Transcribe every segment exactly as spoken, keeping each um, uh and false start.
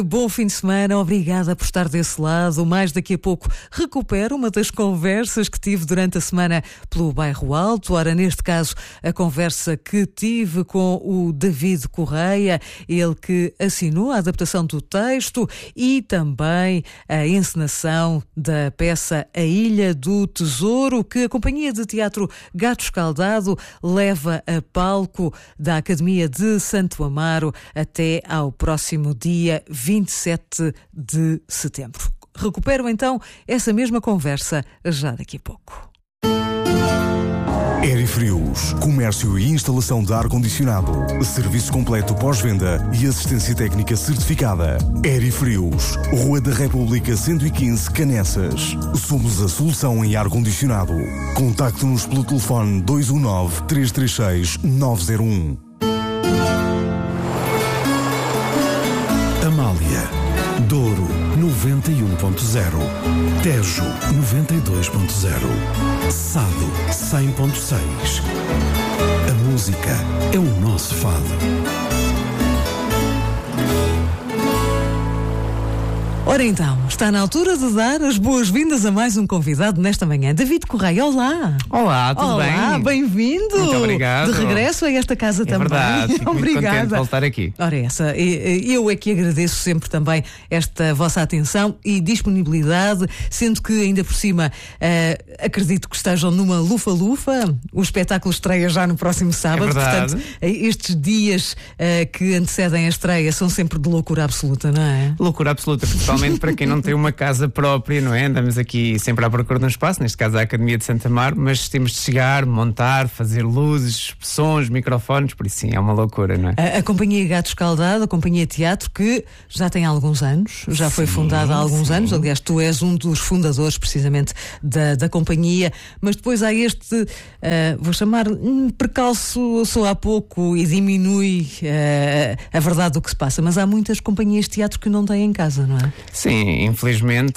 Bom fim de semana, obrigada por estar desse lado. Mais daqui a pouco recupero uma das conversas que tive durante a semana pelo Bairro Alto. Ora, neste caso, a conversa que tive com o David Correia, ele que assinou a adaptação do texto e também a encenação da peça A Ilha do Tesouro, que a Companhia de Teatro Gato Escaldado leva a palco da Academia de Santo Amaro até ao próximo dia vinte e sete de setembro. Recupero então essa mesma conversa já daqui a pouco. Aerifrios, comércio e instalação de ar-condicionado, serviço completo pós-venda e assistência técnica certificada. Aerifrios, Rua da República cento e quinze, Canessas. Somos a solução em ar-condicionado. Contacte-nos pelo telefone dois um nove, três três seis, nove zero um. Amália, Douro noventa e um ponto zero, Tejo noventa e dois ponto zero, Sado cem ponto seis. A música é o nosso fado. Ora então, está na altura de dar as boas-vindas a mais um convidado nesta manhã. David Correia, olá! Olá, tudo olá, bem? Olá, bem-vindo! Muito obrigado. De regresso a esta casa é também. Verdade, fico muito Obrigada. contente de voltar aqui. Ora essa, eu é que agradeço sempre também esta vossa atenção e disponibilidade, sendo que ainda por cima uh, acredito que estejam numa lufa-lufa. O espetáculo estreia já no próximo sábado. É verdade. Portanto, estes dias uh, que antecedem a estreia são sempre de loucura absoluta, não é? Loucura absoluta, principalmente para quem não tem uma casa própria, não é? Andamos aqui sempre à procura de um espaço, neste caso a Academia de Santo Amaro, mas temos de chegar, montar, fazer luzes, sons, microfones, por isso sim, é uma loucura, não é? A, a Companhia Gato Escaldado, a Companhia Teatro, que já tem alguns anos, já foi sim, fundada há alguns sim. anos, aliás tu és um dos fundadores precisamente da, da companhia, mas depois há este, uh, vou chamar, um percalço, só há pouco e diminui uh, a verdade do que se passa, mas há muitas companhias de teatro que não têm em casa, não é? Sim, infelizmente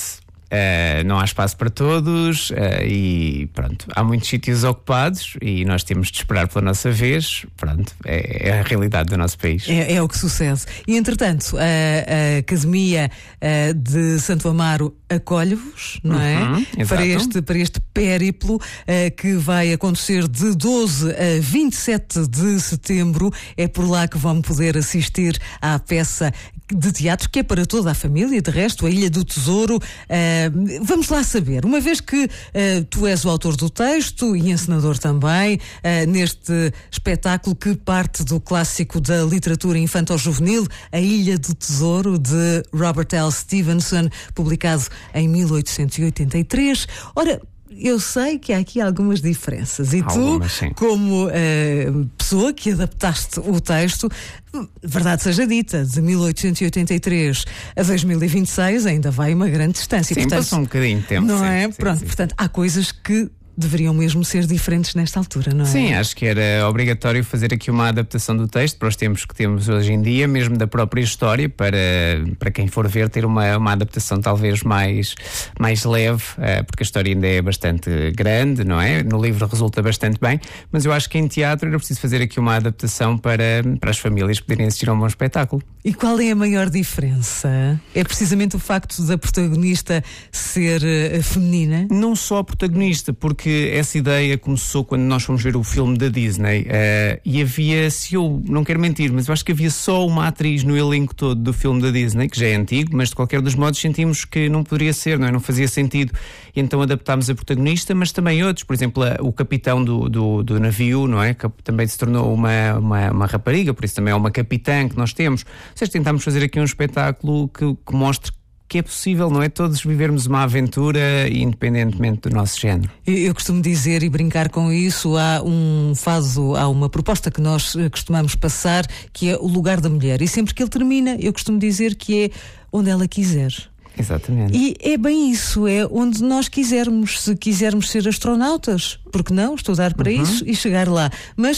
uh, não há espaço para todos uh, e pronto, há muitos sítios ocupados e nós temos de esperar pela nossa vez, pronto, é, é a realidade do nosso país. É, é o que sucede. E entretanto, a, a Academia a, de Santo Amaro acolhe-vos, não é? Uhum, para, este, para este périplo a, que vai acontecer de doze a vinte e sete de setembro. É por lá que vão poder assistir à peça de teatro que é para toda a família, de resto, A Ilha do Tesouro. Uh, vamos lá saber, uma vez que uh, tu és o autor do texto e encenador também, uh, neste espetáculo que parte do clássico da literatura infanto-juvenil, A Ilha do Tesouro, de Robert L. Stevenson, publicado em mil oitocentos e oitenta e três. Ora, eu sei que há aqui algumas diferenças e Algumas, tu, sim. como uh, pessoa que adaptaste o texto, verdade seja dita, de mil oitocentos e oitenta e três a dois mil e vinte e seis ainda vai uma grande distância. Sim, portanto, passou um bocadinho de tempo. não sim, é? sim, Pronto, sim. portanto, há coisas que deveriam mesmo ser diferentes nesta altura, não é? Sim, acho que era obrigatório fazer aqui uma adaptação do texto para os tempos que temos hoje em dia, mesmo da própria história, para, para quem for ver, ter uma, uma adaptação talvez mais, mais leve, porque a história ainda é bastante grande, não é? No livro resulta bastante bem, mas eu acho que em teatro era preciso fazer aqui uma adaptação para, para as famílias poderem assistir a um bom espetáculo. E qual é a maior diferença? É precisamente o facto da protagonista ser uh, feminina? Não só a protagonista, porque essa ideia começou quando nós fomos ver o filme da Disney uh, e havia, se eu não quero mentir, mas eu acho que havia só uma atriz no elenco todo do filme da Disney, que já é antigo, mas de qualquer dos modos sentimos que não poderia ser, não é? Não fazia sentido. E então adaptámos a protagonista, mas também outros, por exemplo, a, o capitão do, do, do navio, não é? Que também se tornou uma, uma, uma rapariga, por isso também é uma capitã que nós temos. Ou seja, tentámos fazer aqui um espetáculo que, que mostre que é possível, não é? Todos vivermos uma aventura independentemente do nosso género. Eu, eu costumo dizer e brincar com isso, há um fado, há uma proposta que nós costumamos passar, que é o lugar da mulher. E sempre que ele termina, eu costumo dizer que é onde ela quiser. Exatamente. E é bem isso, é onde nós quisermos. Se quisermos ser astronautas, porque não? Estudar para uhum. isso e chegar lá. Mas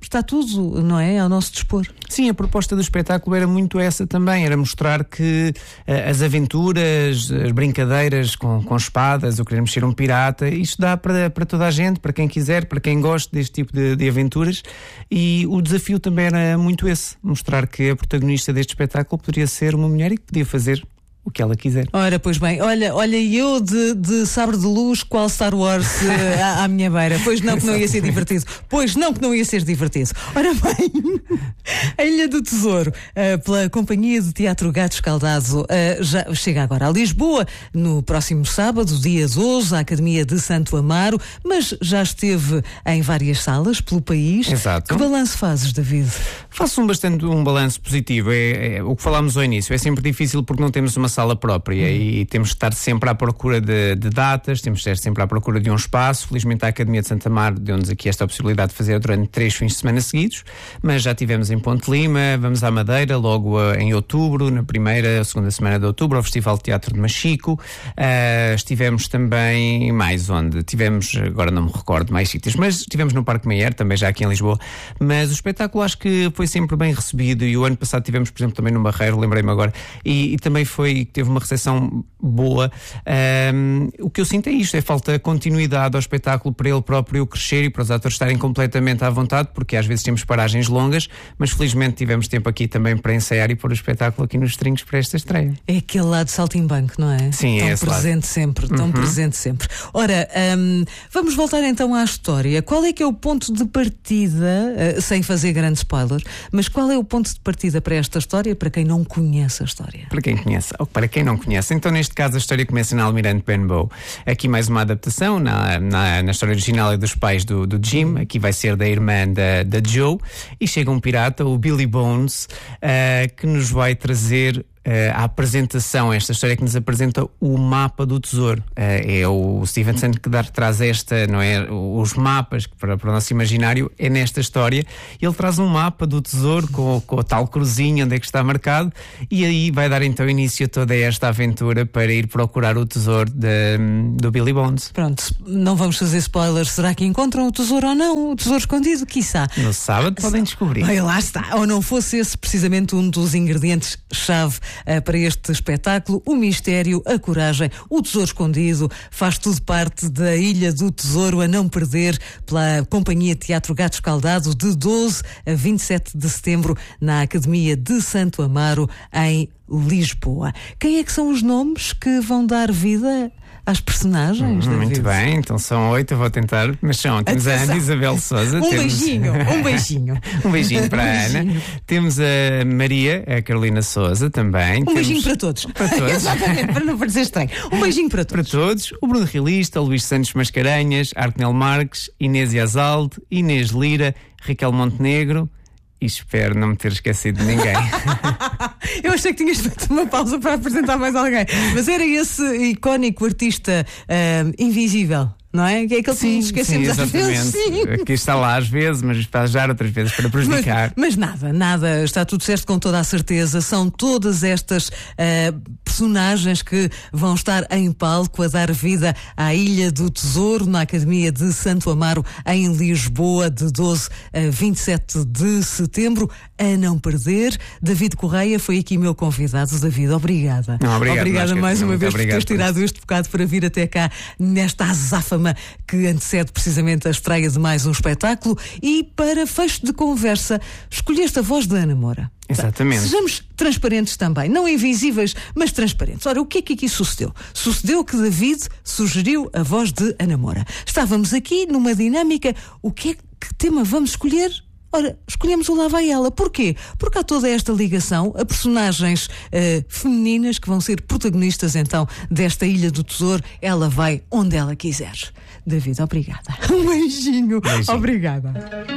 está tudo, não é, ao nosso dispor. Sim, a proposta do espetáculo era muito essa também, era mostrar que uh, as aventuras, as brincadeiras com, com espadas, o queremos ser um pirata, isto dá para, para toda a gente, para quem quiser, para quem gosta deste tipo de, de aventuras, e o desafio também era muito esse, mostrar que a protagonista deste espetáculo poderia ser uma mulher e que podia fazer o que ela quiser. Ora, pois bem, olha, olha eu de, de sabre de luz, qual Star Wars uh, à, à minha beira. Pois não que não ia ser divertido. Pois não que não ia ser divertido. Ora bem, a Ilha do Tesouro, uh, pela Companhia de Teatro Gato Escaldado, uh, já chega agora a Lisboa, no próximo sábado, dia doze, à Academia de Santo Amaro, mas já esteve em várias salas pelo país. Exato. Que balanço fazes, David? Faço um bastante um balanço positivo. É, é o que falámos ao início. É sempre difícil porque não temos uma sala própria hum. e temos de estar sempre à procura de, de datas, temos de estar sempre à procura de um espaço. Felizmente a Academia de Santo Amaro deu-nos aqui esta possibilidade de fazer durante três fins de semana seguidos, mas já tivemos em Ponte Lima, vamos à Madeira logo uh, em outubro, na primeira, segunda semana de outubro, ao Festival de Teatro de Machico. Uh, estivemos também mais onde? Tivemos, agora não me recordo mais sítios, mas estivemos no Parque Meyer, também já aqui em Lisboa. Mas o espetáculo acho que foi sempre bem recebido, e o ano passado tivemos, por exemplo, também no Barreiro, lembrei-me agora, e, e também foi, teve uma recepção boa. Um, o que eu sinto é isto, é falta continuidade ao espetáculo para ele próprio crescer e para os atores estarem completamente à vontade, porque às vezes temos paragens longas, mas felizmente tivemos tempo aqui também para ensaiar e pôr o espetáculo aqui nos trinhos para esta estreia. É aquele lado de saltimbanco, não é? Sim, tão é esse presente lado. sempre, tão uhum. presente sempre. Ora, um, vamos voltar então à história. Qual é que é o ponto de partida, uh, sem fazer grandes spoilers, mas qual é o ponto de partida para esta história, para quem não conhece a história? Para quem conhece, ou para quem não conhece, então neste caso a história começa na Almirante Benbow. Aqui mais uma adaptação, na, na, na história original é dos pais do, do Jim, aqui vai ser da irmã da, da Joe, e chega um pirata, o Billy Bones, uh, que nos vai trazer Uh, a apresentação, esta história que nos apresenta o mapa do tesouro. Uh, é o Stevenson que dá, traz esta, não é? Os mapas para, para o nosso imaginário, é nesta história. Ele traz um mapa do tesouro com, com a tal cruzinha onde é que está marcado, e aí vai dar então início a toda esta aventura para ir procurar o tesouro de, do Billy Bones. Pronto, não vamos fazer spoilers. Será que encontram o tesouro ou não? O tesouro escondido, quiçá. No sábado podem descobrir. Aí lá está. Ou não fosse esse precisamente um dos ingredientes-chave Uh, para este espetáculo, o mistério, a coragem, o tesouro escondido, faz tudo parte da Ilha do Tesouro, a não perder, pela Companhia Teatro Gato Escaldado, de doze a vinte e sete de setembro, na Academia de Santo Amaro, em Lisboa. Quem é que são os nomes que vão dar vida às personagens? Hum, muito bem, então são oito, eu vou tentar, mas são, temos Atenção. a Ana Isabel Sousa. Um temos... beijinho, um beijinho. um beijinho para um a Ana. Beijinho. Temos a Maria, a Carolina Sousa também. Um temos... beijinho para todos. Para todos. Exatamente, para não parecer estranho. Um beijinho para todos. Para todos. O Bruno Realista, o Luís Santos Mascarenhas, Arnel Marques, Inês Yazalde, Inês Lira, Raquel Montenegro. E espero não me ter esquecido de ninguém. Eu achei que tinhas feito uma pausa para apresentar mais alguém, mas era esse icónico artista uh, invisível, não é? Que é aquele que sim, nos esquecemos sim, às vezes. Sim. Aqui está lá às vezes, mas para ajudar outras vezes para prejudicar. Mas, mas nada, nada, está tudo certo com toda a certeza. São todas estas uh, personagens que vão estar em palco a dar vida à Ilha do Tesouro, na Academia de Santo Amaro, em Lisboa, de doze a vinte e sete de setembro. A não perder. David Correia foi aqui meu convidado. David, obrigada. Não, obrigado, obrigada mais uma vez por teres por tirado este bocado para vir até cá nesta azáfama que antecede precisamente a estreia de mais um espetáculo. E para fecho de conversa, escolheste a voz de Ana Moura. Exatamente. Sejamos transparentes também, não invisíveis, mas transparentes. Ora, o que é que aqui sucedeu? Sucedeu que David sugeriu a voz de Ana Moura. Estávamos aqui numa dinâmica, o que é que tema vamos escolher? Ora, escolhemos o Lá Vai Ela. Porquê? Porque há toda esta ligação a personagens uh, femininas que vão ser protagonistas então desta Ilha do Tesouro. Ela vai onde ela quiser. David, obrigada. Um beijinho. beijinho. Obrigada.